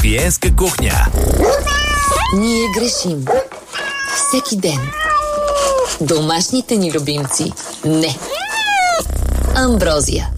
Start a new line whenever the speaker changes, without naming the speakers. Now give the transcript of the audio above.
фриенска кухня.
Ние грешим. Всеки ден. Домашните ни любимци. Не. Амброзия.